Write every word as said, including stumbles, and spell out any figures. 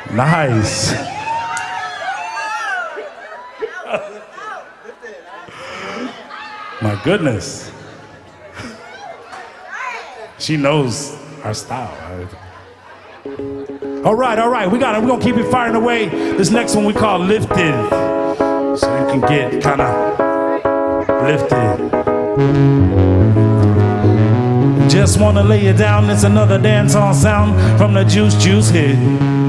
Nice. My goodness. She knows our style. All right, all right, we got it. We're gonna keep it firing away. This next one we call Lifted. So you can get kind of lifted. Just wanna lay it down. It's another dance-hall sound from the Juice Juice hit.